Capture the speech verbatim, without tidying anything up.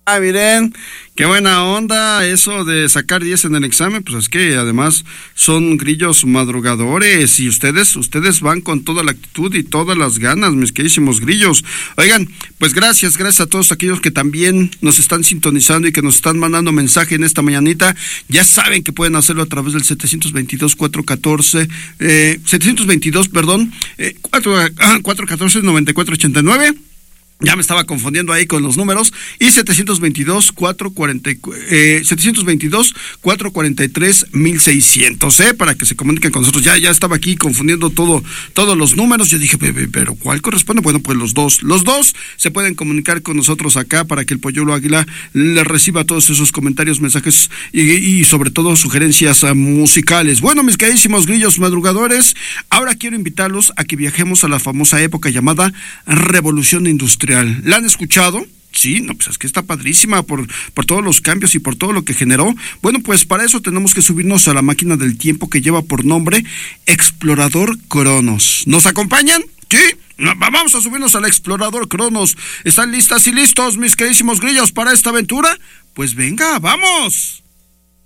Ah, miren, qué buena onda eso de sacar diez en el examen, pues es que además son grillos madrugadores y ustedes, ustedes van con toda la actitud y todas las ganas, mis queridísimos grillos. Oigan, pues gracias, gracias a todos aquellos que también nos están sintonizando y que nos están mandando mensaje en esta mañanita. Ya saben que pueden hacerlo a través del setecientos veintidós, cuatrocientos catorce, eh, setecientos veintidós, perdón, eh, cuatrocientos catorce, noventa y cuatro ochenta y nueve. Ya me estaba confundiendo ahí con los números. Y setecientos veintidós, cuatrocientos cuarenta, eh, setecientos veintidós, cuatrocientos cuarenta y tres, mil seiscientos, ¿eh? Para que se comuniquen con nosotros. Ya, ya estaba aquí confundiendo todo, todos los números. Yo dije, pero ¿cuál corresponde? Bueno, pues los dos. Los dos se pueden comunicar con nosotros acá para que el Polluelo Águila le reciba todos esos comentarios, mensajes y, y sobre todo sugerencias uh, musicales. Bueno, mis queridísimos grillos madrugadores, ahora quiero invitarlos a que viajemos a la famosa época llamada Revolución Industrial. ¿La han escuchado? Sí, no, pues es que está padrísima por, por todos los cambios y por todo lo que generó. Bueno, pues para eso tenemos que subirnos a la máquina del tiempo que lleva por nombre Explorador Cronos. ¿Nos acompañan? Sí, vamos a subirnos al Explorador Cronos. ¿Están listas y listos, mis queridísimos grillos, para esta aventura? Pues venga, ¡vamos!